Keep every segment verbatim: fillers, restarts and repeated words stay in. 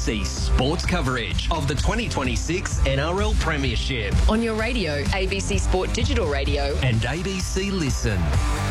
C sports coverage of the twenty twenty-six N R L Premiership. On your radio, A B C Sport Digital Radio. And A B C Listen.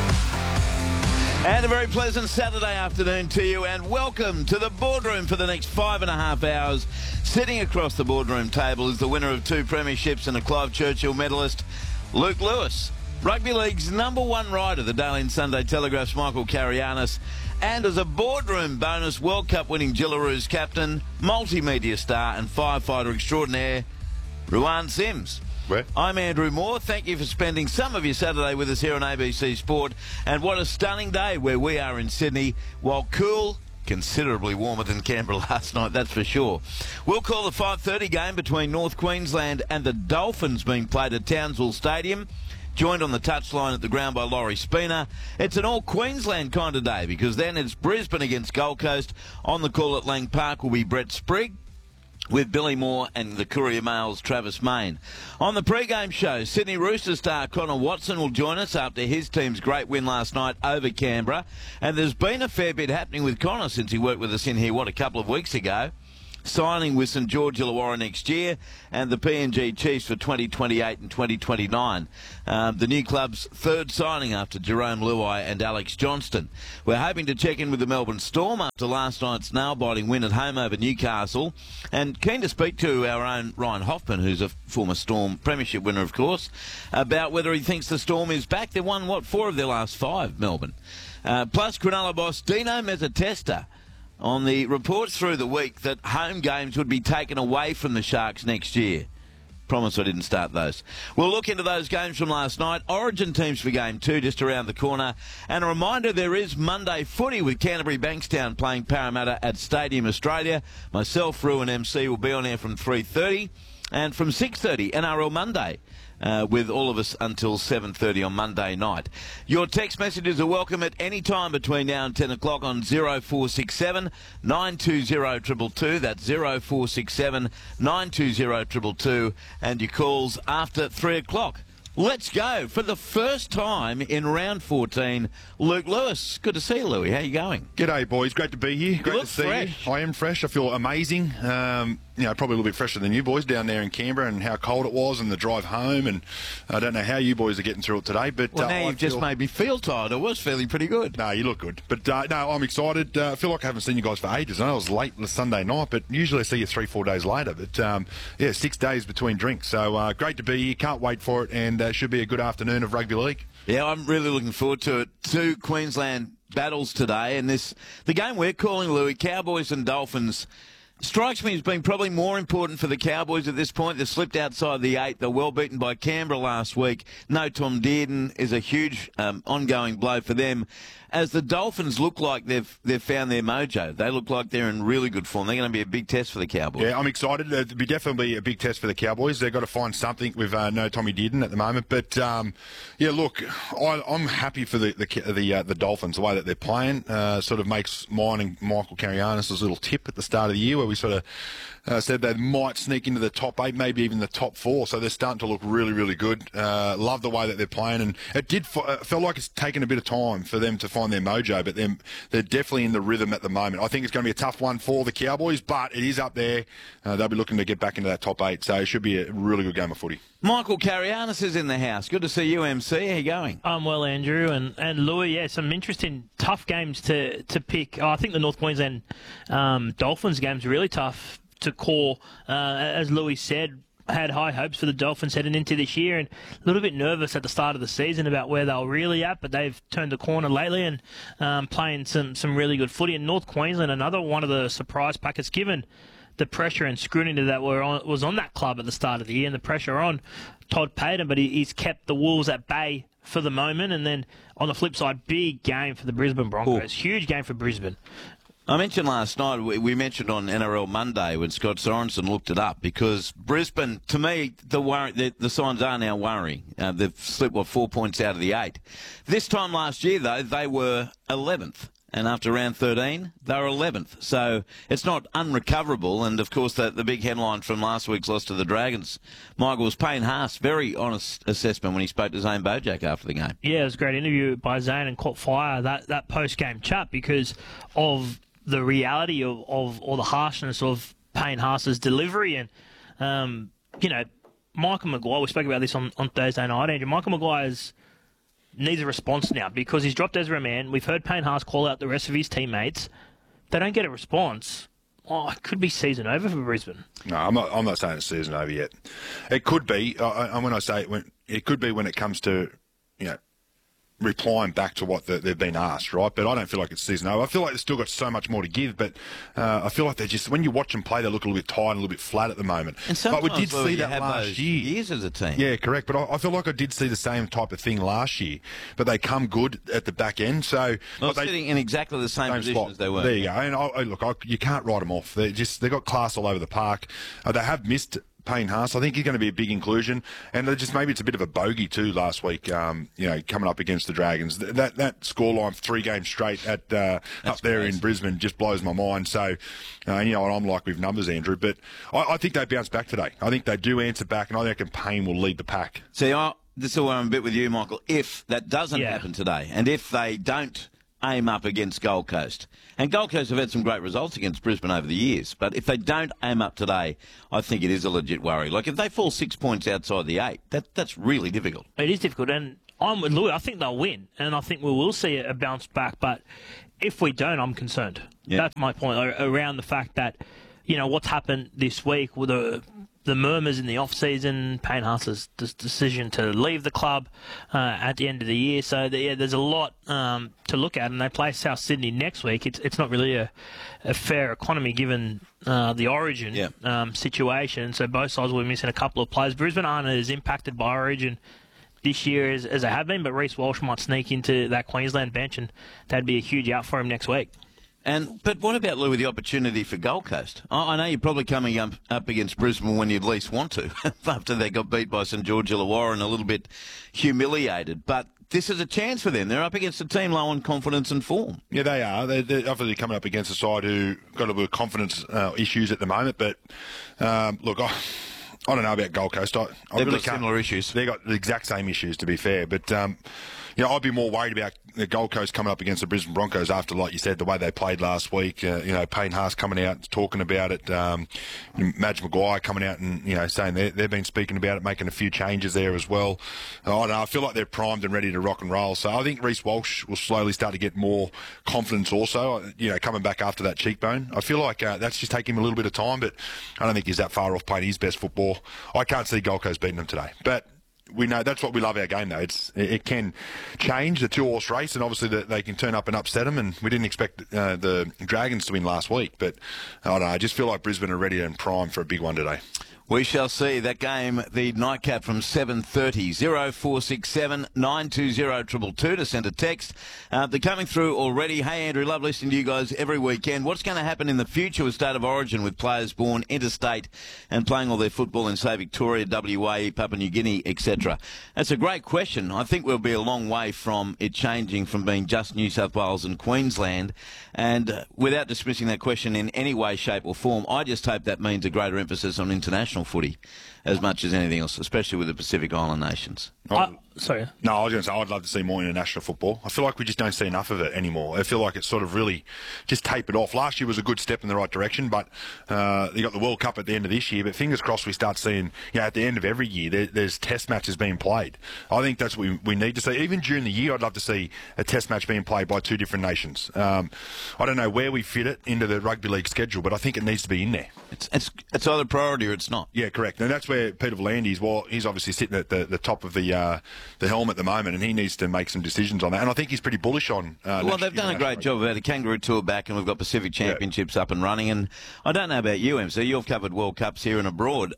And a very pleasant Saturday afternoon to you, and welcome to the boardroom for the next five and a half hours. Sitting across the boardroom table is the winner of two premierships and a Clive Churchill medalist, Luke Lewis. Rugby League's number one writer, the Daily and Sunday Telegraph's Michael Carianis, and as a boardroom bonus, World Cup winning Jillaroos captain, multimedia star and firefighter extraordinaire, Ruan Sims. Where? I'm Andrew Moore. Thank you for spending some of your Saturday with us here on A B C Sport. And what a stunning day where we are in Sydney, while cool, considerably warmer than Canberra last night, that's for sure. We'll call the five thirty game between North Queensland and the Dolphins being played at Townsville Stadium. Joined on the touchline at the ground by Laurie Spina. It's an all-Queensland kind of day because then it's Brisbane against Gold Coast. On the call at Lang Park will be Brett Sprigg, with Billy Moore and the Courier Mail's Travis Main. On the pre-game show, Sydney Roosters star Connor Watson will join us after his team's great win last night over Canberra. And there's been a fair bit happening with Connor since he worked with us in here, what, a couple of weeks ago. Signing with St George Illawarra next year, and the P N G Chiefs for twenty twenty-eight and twenty twenty-nine. Um, the new club's third signing after Jerome Luai and Alex Johnston. We're hoping to check in with the Melbourne Storm after last night's nail-biting win at home over Newcastle, and keen to speak to our own Ryan Hoffman, who's a former Storm premiership winner, of course, about whether he thinks the Storm is back. They've won, what, four of their last five, Melbourne. Uh, plus, Cronulla boss Dino Mezzatesta on the reports through the week that home games would be taken away from the Sharks next year. Promise I didn't start those. We'll look into those games from last night. Origin teams for game two just around the corner. And a reminder, there is Monday footy with Canterbury Bankstown playing Parramatta at Stadium Australia. Myself, Ru and M C will be on air from three thirty. And from six thirty, N R L Monday. Uh, with all of us until seven thirty on Monday night. Your text messages are welcome at any time between now and ten o'clock on zero four six seven, nine two zero, two two two. That's zero four six seven, nine two zero, two two two. And your calls after three o'clock. Let's go. For the first time in round fourteen, Luke Lewis. Good to see you, Louie. How you going? G'day, boys. Great to be here. Great look to see fresh. you. I am fresh. I feel amazing. Um, you know, probably a little bit fresher than you boys down there in Canberra, and how cold it was and the drive home. And I don't know how you boys are getting through it today. But Well, uh, now I you've just feel... made me feel tired. It was fairly pretty good. No, you look good. But uh, no, I'm excited. Uh, I feel like I haven't seen you guys for ages. I know it was late the Sunday night, but usually I see you three, four days later. But um, yeah, six days between drinks. So uh, great to be here. Can't wait for it, and uh, should be a good afternoon of rugby league. Yeah, I'm really looking forward to it. Two Queensland battles today, and this the game we're calling, Louis, Cowboys and Dolphins, strikes me as being probably more important for the Cowboys at this point. They've slipped outside the eight. They're well beaten by Canberra last week. No Tom Dearden is a huge um, ongoing blow for them. As the Dolphins look like they've they've found their mojo. They look like they're in really good form. They're going to be a big test for the Cowboys. Yeah, I'm excited. It'll be definitely a big test for the Cowboys. They've got to find something with uh, no Tommy Dearden at the moment. But um, yeah, look, I, I'm happy for the the the, uh, the Dolphins, the way that they're playing. Uh, sort of makes mine and Michael Carianis' little tip at the start of the year, where we sort of uh, said they might sneak into the top eight, maybe even the top four. So they're starting to look really, really good. Uh, love the way that they're playing, and it did f- uh, felt like it's taken a bit of time for them to find their mojo, but they're, they're definitely in the rhythm at the moment. I think it's going to be a tough one for the Cowboys, but it is up there. Uh, they'll be looking to get back into that top eight, so it should be a really good game of footy. Michael Carianis is in the house. Good to see you, M C. How you going? I'm well, Andrew, and, and Louis. Yeah, some interesting, tough games to, to pick. Oh, I think the North Queensland um, Dolphins game's really tough to call. Uh, as Louis said, had high hopes for the Dolphins heading into this year, and a little bit nervous at the start of the season about where they were really at, but they've turned the corner lately and um, playing some, some really good footy. And North Queensland, another one of the surprise packets, given the pressure and scrutiny that were on, was on that club at the start of the year, and the pressure on Todd Payton, but he, he's kept the Wolves at bay for the moment. And then on the flip side, big game for the Brisbane Broncos. Ooh. Huge game for Brisbane. I mentioned last night, we mentioned on N R L Monday when Scott Sorensen looked it up, because Brisbane, to me, the worry, the, the signs are now worrying. Uh, they've slipped, what, four points out of the eight. This time last year, though, they were eleventh. And after round thirteen, they were eleventh. So it's not unrecoverable. And, of course, the, the big headline from last week's loss to the Dragons, Michael, was Payne Haas. Very honest assessment when he spoke to Zane Bojack after the game. Yeah, it was a great interview by Zane, and caught fire, that, that post-game chat, because of the reality of, of or the harshness of Payne Haas's delivery. And, um, you know, Michael Maguire, we spoke about this on, on Thursday night, Andrew. Michael Maguire's needs a response now because he's dropped Ezra Mann. We've heard Payne Haas call out the rest of his teammates. They don't get a response. Oh, it could be season over for Brisbane. No, I'm not. I'm not saying it's season over yet. It could be. And when I say it, when, it could be when it comes to, you know, replying back to what the, they've been asked, right? But I don't feel like it's season over. I feel like they've still got so much more to give, but uh, I feel like they're just, when you watch them play, they look a little bit tired, a little bit flat at the moment. And sometimes, but we did Louis, see you that have last those year. years as a team. Yeah, correct. But I, I feel like I did see the same type of thing last year, but they come good at the back end. So Not they, sitting in exactly the same, same position spot. as they were. There you go. And I, I, look, I, you can't write them off. They just they got class all over the park. Uh, they have missed Payne Haas. I think he's going to be a big inclusion, and just maybe it's a bit of a bogey too last week. Um, you know, coming up against the Dragons, Th- that that scoreline for three games straight at uh, up there crazy. in Brisbane just blows my mind. So, uh, you know, I'm like with numbers, Andrew, but I, I think they bounce back today. I think they do answer back, and I reckon Payne will lead the pack. See, I, this is where I'm a bit with you, Michael. If that doesn't Yeah. happen today, and if they don't aim up against Gold Coast, and Gold Coast have had some great results against Brisbane over the years, but if they don't aim up today, I think it is a legit worry. Like, if they fall six points outside the eight, that that's really difficult. It is difficult, and I'm with Louis. I think they'll win, and I think we will see a bounce back. But if we don't, I'm concerned. Yeah. That's my point around the fact that, you know, what's happened this week with the the murmurs in the off season, Payne Haas's decision to leave the club uh, at the end of the year. So the, yeah, there's a lot um, to look at, and they play South Sydney next week. It's it's not really a, a fair economy given uh, the Origin Yeah. um, situation. So both sides will be missing a couple of players. Brisbane aren't as impacted by Origin this year as, as they have been, but Reece Walsh might sneak into that Queensland bench, and that'd be a huge out for him next week. And but what about, Lou, with the opportunity for Gold Coast? I, I know you're probably coming up, up against Brisbane when you'd least want to, after they got beat by St George Illawarra and a little bit humiliated. But this is a chance for them. They're up against a team low on confidence and form. Yeah, they are. They're, they're obviously coming up against a side who got a little bit of confidence uh, issues at the moment. But um, look, I, I don't know about Gold Coast. I, I They've really got can't- similar issues. They've got the exact same issues, to be fair. But um, you know, I'd be more worried about the Gold Coast coming up against the Brisbane Broncos after, like you said, the way they played last week. Uh, you know, Payne Haas coming out and talking about it. Um, Madge Maguire coming out and, you know, saying they, they've been speaking about it, making a few changes there as well. I don't know. I feel like they're primed and ready to rock and roll. So I think Reece Walsh will slowly start to get more confidence also, you know, coming back after that cheekbone. I feel like uh, that's just taking him a little bit of time, but I don't think he's that far off playing his best football. I can't see Gold Coast beating them today. But we know that's what we love our game, though. It's it can change the two-horse race, and obviously the, they can turn up and upset them. And we didn't expect uh, the Dragons to win last week, but I don't know. I just feel like Brisbane are ready and primed for a big one today. We shall see. That game, the nightcap from seven thirty, oh four six seven, nine two zero, two two two to send a text. Uh, they're coming through already. Hey, Andrew, love listening to you guys every weekend. What's going to happen in the future with State of Origin with players born interstate and playing all their football in, say, Victoria, W A, Papua New Guinea, et cetera? That's a great question. I think we'll be a long way from it changing from being just New South Wales and Queensland. And uh, without dismissing that question in any way, shape or form, I just hope that means a greater emphasis on international footy as much as anything else, especially with the Pacific Island nations. Uh, sorry. No, I was going to say I'd love to see more international football. I feel like we just don't see enough of it anymore. I feel like it's sort of really just tapered off. Last year was a good step in the right direction, but uh, you got the World Cup at the end of this year. But fingers crossed we start seeing, you know, at the end of every year, there, there's test matches being played. I think that's what we, we need to see. Even during the year, I'd love to see a test match being played by two different nations. Um, I don't know where we fit it into the rugby league schedule, but I think it needs to be in there. It's it's, it's either priority or it's not. Yeah, correct. And that's where Peter V'landys, well, he's obviously sitting at the, the top of the uh, the helm at the moment, and he needs to make some decisions on that. And I think he's pretty bullish on. Uh, Well, they've done a great job. We've had a Kangaroo Tour back, and we've got Pacific Championships yeah. up and running. And I don't know about you, M C. You've covered World Cups here and abroad.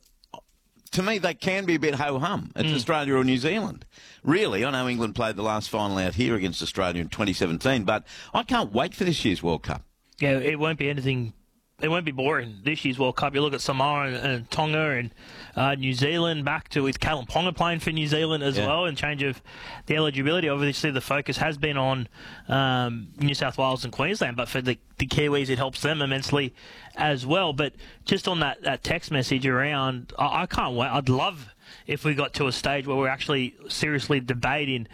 To me, they can be a bit ho-hum. It's mm. Australia or New Zealand. Really, I know England played the last final out here against Australia in twenty seventeen, but I can't wait for this year's World Cup. Yeah, it won't be anything. It won't be boring. This year's World Cup, you look at Samoa and, and Tonga and uh, New Zealand, back to with Callum Ponga playing for New Zealand as yeah. well, and change of the eligibility. Obviously, the focus has been on um, New South Wales and Queensland, but for the, the Kiwis, it helps them immensely as well. But just on that, that text message around, I, I can't wait. I'd love if we got to a stage where we're actually seriously debating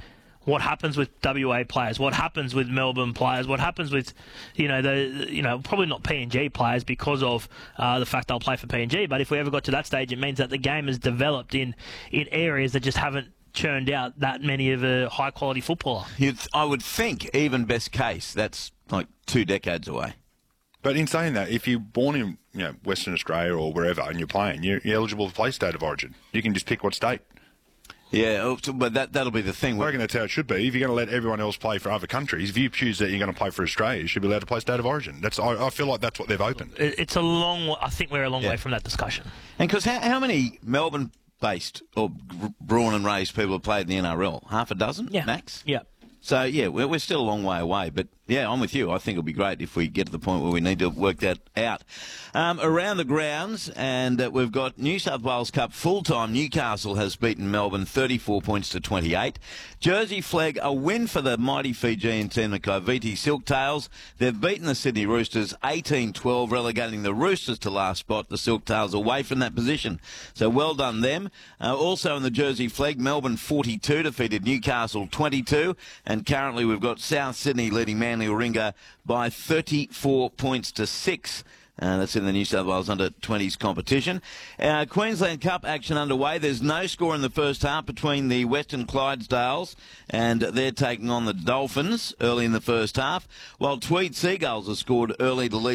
what happens with W A players, what happens with Melbourne players, what happens with, you know, the you know probably not P N G players because of uh, the fact they'll play for P N G. But if we ever got to that stage, it means that the game has developed in in areas that just haven't churned out that many of a high quality footballer. You'd, I would think, even best case, that's like two decades away. But in saying that, if you're born in you know Western Australia or wherever and you're playing, you're, you're eligible to play State of Origin. You can just pick what state. Yeah, but that, that'll be the thing. I reckon that's how it should be. If you're going to let everyone else play for other countries, if you choose that you're going to play for Australia, you should be allowed to play State of Origin. That's I, I feel like that's what they've opened. It's a long way. I think we're a long Yeah. way from that discussion. And because how, how many Melbourne-based or born and raised people have played in the N R L? Half a dozen, Yeah. max? Yeah. So, yeah, we're, we're still a long way away. But, yeah, I'm with you. I think it'll be great if we get to the point where we need to work that out. Um, around the grounds, and uh, we've got New South Wales Cup full-time. Newcastle has beaten Melbourne thirty-four points to twenty-eight. Jersey Flag, a win for the mighty Fijian team, the Coviti Silktails. They've beaten the Sydney Roosters eighteen twelve, relegating the Roosters to last spot, the Silktails away from that position. So well done them. Uh, also in the Jersey Flag, Melbourne forty-two defeated Newcastle twenty-two, and currently we've got South Sydney leading Manly Warringah by thirty-four points to six. Uh, that's in the New South Wales under twenties competition. Uh, Queensland Cup action underway. There's no score in the first half between the Western Clydesdales, and they're taking on the Dolphins early in the first half, while Tweed Seagulls have scored early to lead